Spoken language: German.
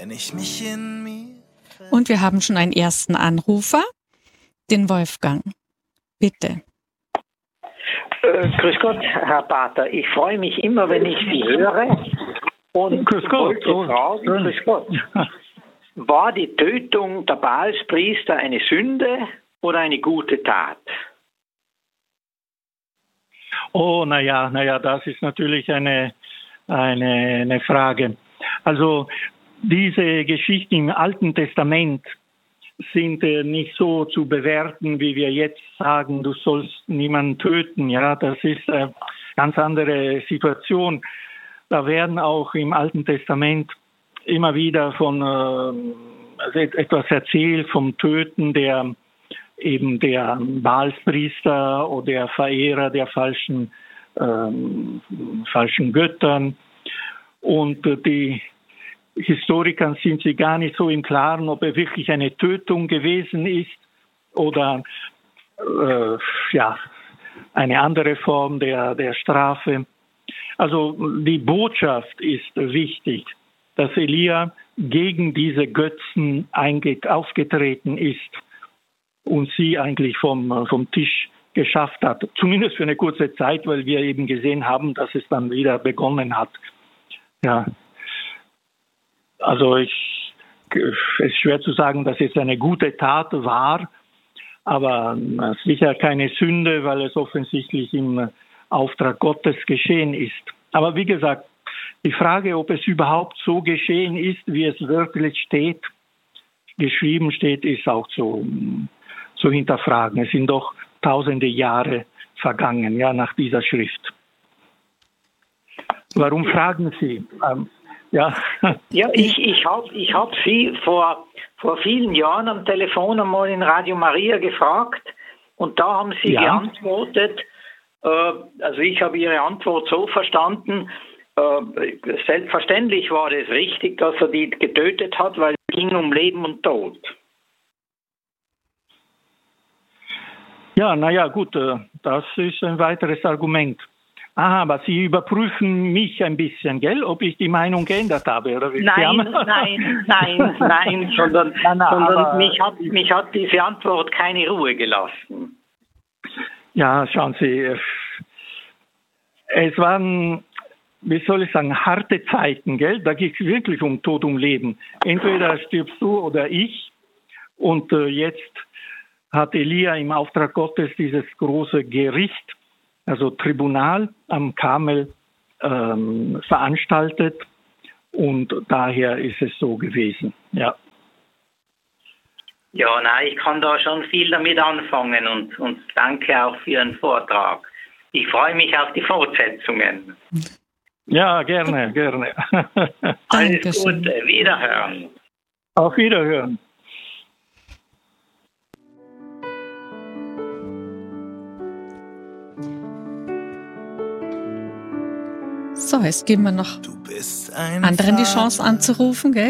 wenn ich mich in mir... Und wir haben schon einen ersten Anrufer, den Wolfgang. Bitte. Grüß Gott, Herr Pater. Ich freue mich immer, wenn ich Sie höre. Und Grüß Gott. Grüß Gott. War die Tötung der Baalspriester eine Sünde oder eine gute Tat? Oh, naja, das ist natürlich eine Frage. Also diese Geschichten im Alten Testament sind nicht so zu bewerten, wie wir jetzt sagen, du sollst niemanden töten. Ja, das ist eine ganz andere Situation. Da werden auch im Alten Testament immer wieder von etwas erzählt vom Töten der Baalspriester oder der Verehrer der falschen Göttern. Und die Historiker sind sich gar nicht so im Klaren, ob er wirklich eine Tötung gewesen ist oder eine andere Form der Strafe. Also die Botschaft ist wichtig, dass Elia gegen diese Götzen aufgetreten ist und sie eigentlich vom Tisch geschafft hat. Zumindest für eine kurze Zeit, weil wir eben gesehen haben, dass es dann wieder begonnen hat. Ja. Also es ist schwer zu sagen, dass es eine gute Tat war, aber sicher keine Sünde, weil es offensichtlich im Auftrag Gottes geschehen ist. Aber wie gesagt, die Frage, ob es überhaupt so geschehen ist, wie es wörtlich geschrieben steht, ist auch zu hinterfragen. Es sind doch tausende Jahre vergangen, ja, nach dieser Schrift. Warum fragen Sie? Ja, ich hab Sie vor vielen Jahren am Telefon einmal in Radio Maria gefragt und da haben Sie geantwortet, also ich habe Ihre Antwort so verstanden, selbstverständlich war es richtig, dass er die getötet hat, weil es ging um Leben und Tod. Ja, naja, gut, das ist ein weiteres Argument. Aha, aber Sie überprüfen mich ein bisschen, gell, ob ich die Meinung geändert habe, oder wie? Nein, sondern mich hat diese Antwort keine Ruhe gelassen. Ja, schauen Sie, es waren, wie soll ich sagen, harte Zeiten, gell? Da ging es wirklich um Tod, um Leben. Entweder stirbst du oder ich. Und jetzt hat Elia im Auftrag Gottes dieses große Gericht, also Tribunal am Karmel veranstaltet. Und daher ist es so gewesen, ja. Ja, nein, ich kann da schon viel damit anfangen und danke auch für Ihren Vortrag. Ich freue mich auf die Fortsetzungen. Ja, gerne. Alles Gute, Wiederhören. Auf Wiederhören. So, jetzt geben wir noch anderen die Chance anzurufen, gell?